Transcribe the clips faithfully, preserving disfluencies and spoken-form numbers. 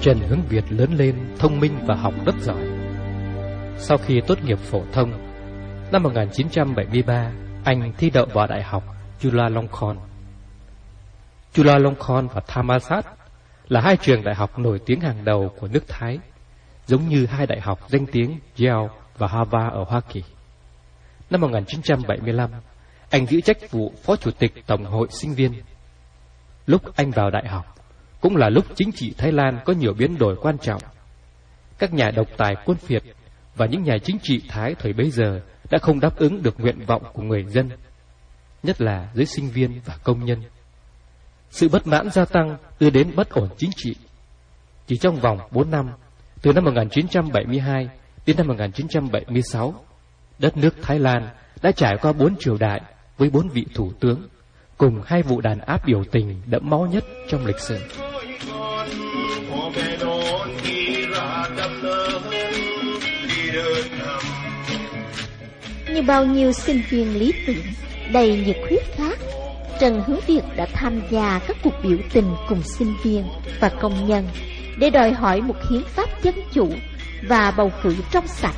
Trần Hướng Việt lớn lên thông minh và học rất giỏi. Sau khi tốt nghiệp phổ thông, năm một nghìn chín trăm bảy mươi ba, anh thi đậu vào Đại học Chulalongkorn. Chulalongkorn và Thammasat là hai trường đại học nổi tiếng hàng đầu của nước Thái, giống như hai đại học danh tiếng Yale và Harvard ở Hoa Kỳ. Năm một nghìn chín trăm bảy mươi lăm, anh giữ chức vụ Phó Chủ tịch Tổng hội Sinh viên. Lúc anh vào đại học, cũng là lúc chính trị Thái Lan có nhiều biến đổi quan trọng. Các nhà độc tài quân phiệt và những nhà chính trị Thái thời bấy giờ đã không đáp ứng được nguyện vọng của người dân, nhất là giới sinh viên và công nhân. Sự bất mãn gia tăng đưa đến bất ổn chính trị. Chỉ trong vòng bốn năm, từ năm một nghìn chín trăm bảy mươi hai đến năm một nghìn chín trăm bảy mươi sáu, đất nước Thái Lan đã trải qua bốn triều đại với bốn vị thủ tướng, cùng hai vụ đàn áp biểu tình đẫm máu nhất trong lịch sử. Như bao nhiêu sinh viên lý tưởng, đầy nhiệt huyết khác, Trần Hướng Việt đã tham gia các cuộc biểu tình cùng sinh viên và công nhân để đòi hỏi một hiến pháp dân chủ và bầu cử trong sạch.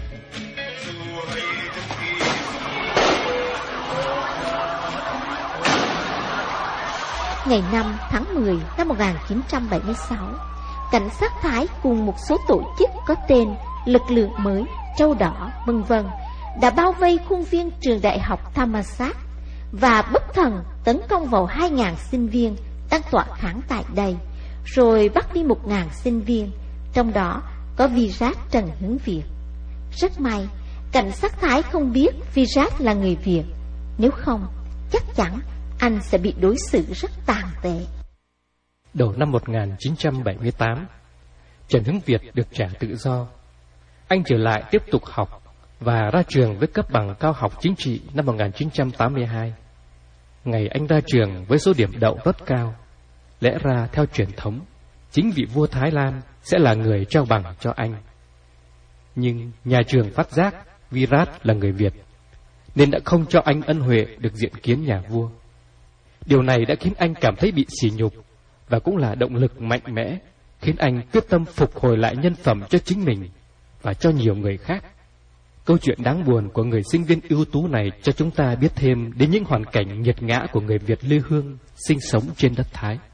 Ngày năm tháng mười năm một nghìn chín trăm bảy mươi sáu, cảnh sát Thái cùng một số tổ chức có tên Lực lượng mới, Trâu đỏ, vân vân đã bao vây khuôn viên trường đại học Thammasat và bất thần tấn công vào hai nghìn sinh viên đang tọa kháng tại đây, rồi bắt đi một nghìn sinh viên, trong đó có Virat Trần Hướng Việt. Rất may, cảnh sát Thái không biết Virat là người Việt, nếu không, chắc chắn anh sẽ bị đối xử rất tàn tệ. Đầu năm một nghìn chín trăm bảy mươi tám, Trần Hướng Việt được trả tự do. Anh trở lại tiếp tục học và ra trường với cấp bằng cao học chính trị năm một nghìn chín trăm tám mươi hai. Ngày anh ra trường với số điểm đậu rất cao, lẽ ra theo truyền thống, chính vị vua Thái Lan sẽ là người trao bằng cho anh. Nhưng nhà trường phát giác Virat là người Việt, nên đã không cho anh ân huệ được diện kiến nhà vua. Điều này đã khiến anh cảm thấy bị sỉ nhục, và cũng là động lực mạnh mẽ khiến anh quyết tâm phục hồi lại nhân phẩm cho chính mình và cho nhiều người khác. Câu chuyện đáng buồn của người sinh viên ưu tú này cho chúng ta biết thêm đến những hoàn cảnh nghiệt ngã của người Việt lê hương sinh sống trên đất Thái.